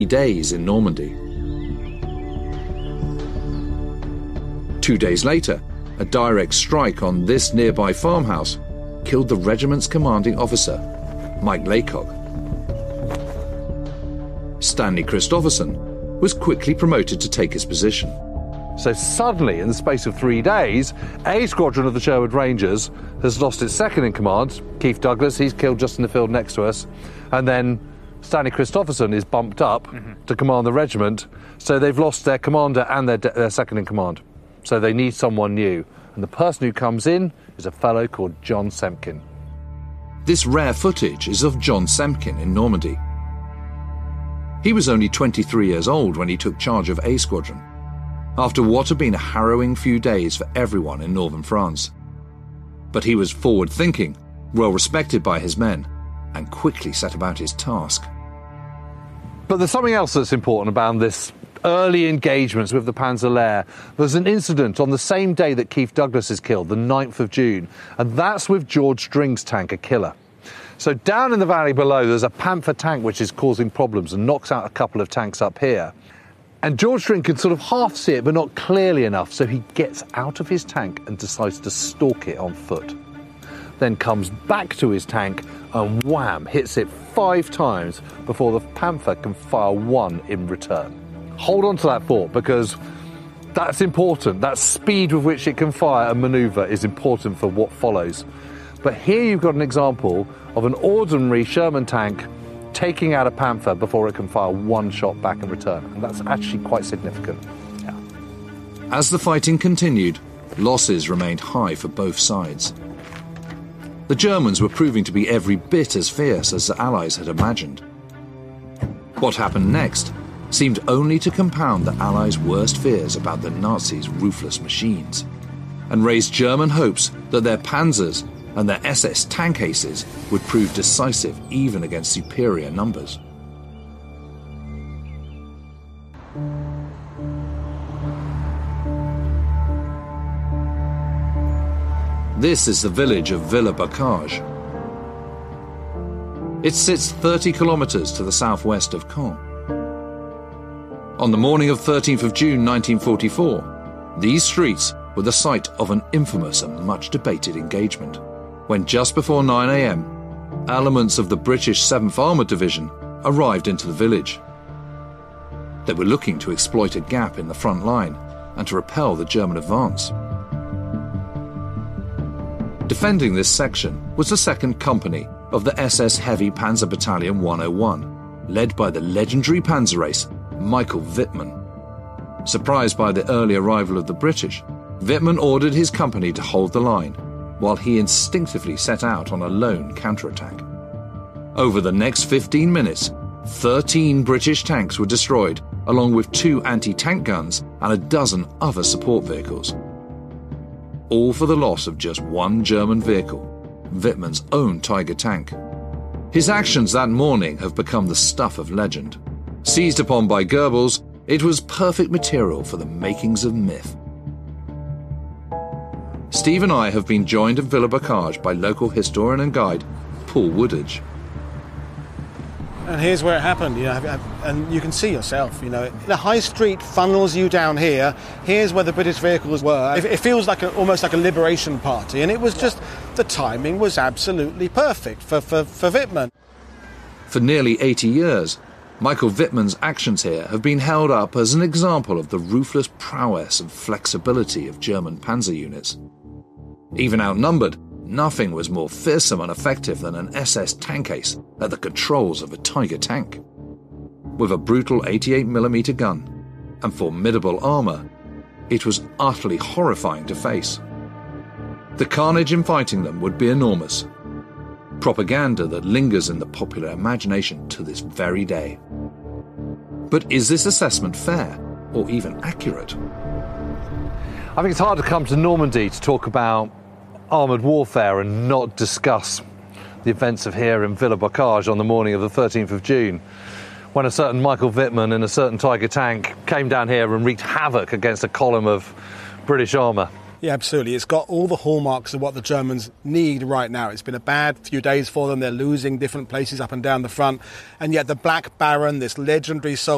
days in Normandy. 2 days later, a direct strike on this nearby farmhouse killed the regiment's commanding officer, Mike Laycock. Stanley Christopherson was quickly promoted to take his position. So suddenly, in the space of 3 days, a squadron of the Sherwood Rangers has lost its second-in-command, Keith Douglas. He's killed just in the field next to us. And then Stanley Christopherson is bumped up to command the regiment. So they've lost their commander and their second-in-command. So they need someone new. And the person who comes in is a fellow called John Semken. This rare footage is of John Semken in Normandy. He was only 23 years old when he took charge of A Squadron, after what had been a harrowing few days for everyone in northern France. But he was forward-thinking, well respected by his men, and quickly set about his task. But there's something else that's important about this early engagements with the Panzer-Lehr. There's an incident on the same day that Keith Douglas is killed, the 9th of June, and that's with George String's tank, a Killer. So down in the valley below, there's a Panther tank which is causing problems and knocks out a couple of tanks up here. And George String can sort of half see it, but not clearly enough, so he gets out of his tank and decides to stalk it on foot. Then comes back to his tank and wham, hits it 5 times before the Panther can fire 1 in return. Hold on to that thought, because that's important. That speed with which it can fire and manoeuvre is important for what follows. But here you've got an example of an ordinary Sherman tank taking out a Panther before it can fire 1 shot back in return. And that's actually quite significant. Yeah. As the fighting continued, losses remained high for both sides. The Germans were proving to be every bit as fierce as the Allies had imagined. What happened next seemed only to compound the Allies' worst fears about the Nazis' ruthless machines, and raised German hopes that their panzers and their SS tank aces would prove decisive even against superior numbers. This is the village of Villers-Bocage. It sits 30 kilometers to the southwest of Caen. On the morning of 13th of June 1944, these streets were the site of an infamous and much debated engagement, when just before 9 a.m, elements of the British 7th Armoured Division arrived into the village. They were looking to exploit a gap in the front line and to repel the German advance. Defending this section was the 2nd Company of the SS Heavy Panzer Battalion 101, led by the legendary panzer ace Michael Wittmann. Surprised by the early arrival of the British, Wittmann ordered his company to hold the line, while he instinctively set out on a lone counterattack. Over the next 15 minutes, 13 British tanks were destroyed, along with 2 anti-tank guns and a dozen other support vehicles. All for the loss of just 1 German vehicle, Wittmann's own Tiger tank. His actions that morning have become the stuff of legend. Seized upon by Goebbels, it was perfect material for the makings of myth. Steve and I have been joined at Villers-Bocage by local historian and guide Paul Woodage. And here's where it happened, and you can see yourself, The high street funnels you down here. Here's where the British vehicles were. It feels like almost like a liberation party, and it was just, the timing was absolutely perfect for Wittmann. For nearly 80 years, Michael Wittmann's actions here have been held up as an example of the ruthless prowess and flexibility of German panzer units. Even outnumbered, nothing was more fearsome and effective than an SS tank ace at the controls of a Tiger tank. With a brutal 88mm gun and formidable armour, it was utterly horrifying to face. The carnage in fighting them would be enormous. Propaganda that lingers in the popular imagination to this very day. But is this assessment fair or even accurate? I think it's hard to come to Normandy to talk about armoured warfare and not discuss the events of here in Villers-Bocage on the morning of the 13th of June, when a certain Michael Wittmann in a certain Tiger tank came down here and wreaked havoc against a column of British armour. Yeah, absolutely. It's got all the hallmarks of what the Germans need right now. It's been a bad few days for them. They're losing different places up and down the front. And yet the Black Baron, this legendary soldier,